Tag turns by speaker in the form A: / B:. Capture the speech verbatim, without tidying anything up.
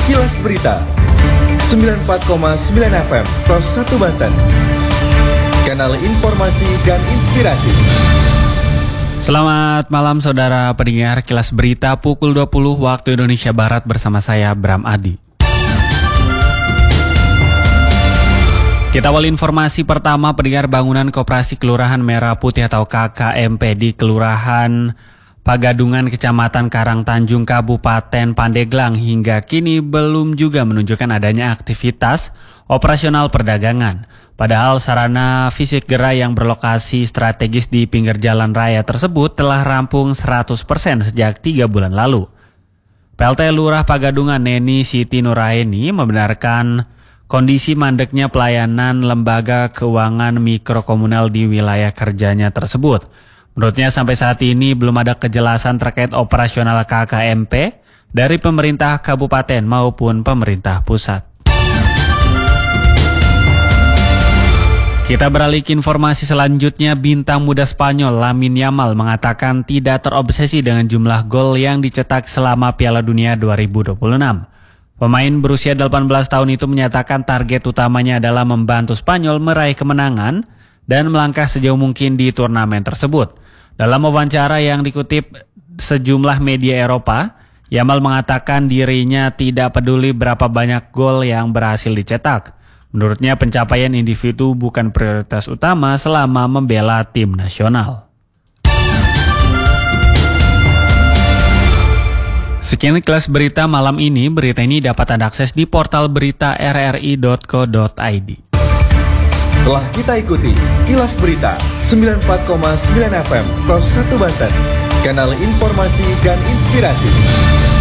A: Kilas Berita sembilan puluh empat koma sembilan F M Pros satu Banten. Kanal informasi dan inspirasi.
B: Selamat malam saudara pendengar Kilas Berita pukul dua puluh waktu Indonesia Barat bersama saya Bram Adi. Kita awal informasi pertama, pendengar. Bangunan Koperasi Kelurahan Merah Putih atau K K M P di Kelurahan Pagadungan, Kecamatan Karangtanjung, Kabupaten Pandeglang hingga kini belum juga menunjukkan adanya aktivitas operasional perdagangan. Padahal sarana fisik gerai yang berlokasi strategis di pinggir jalan raya tersebut telah rampung seratus persen sejak tiga bulan lalu. P L T Lurah Pagadungan Neni Siti Nuraini membenarkan kondisi mandeknya pelayanan lembaga keuangan mikrokomunal di wilayah kerjanya tersebut. Menurutnya sampai saat ini belum ada kejelasan terkait operasional K K M P dari pemerintah kabupaten maupun pemerintah pusat. Kita beralih ke informasi selanjutnya. Bintang muda Spanyol Lamine Yamal mengatakan tidak terobsesi dengan jumlah gol yang dicetak selama Piala Dunia dua ribu dua puluh enam. Pemain berusia delapan belas tahun itu menyatakan target utamanya adalah membantu Spanyol meraih kemenangan dan melangkah sejauh mungkin di turnamen tersebut. Dalam wawancara yang dikutip sejumlah media Eropa, Yamal mengatakan dirinya tidak peduli berapa banyak gol yang berhasil dicetak. Menurutnya pencapaian individu bukan prioritas utama selama membela tim nasional. Sekian Kilas Berita malam ini. Berita ini dapat Anda akses di portal berita r r i dot co dot i d.
A: Telah kita ikuti Kilas Berita sembilan puluh empat koma sembilan F M Pros satu Banten. Kanal informasi dan inspirasi.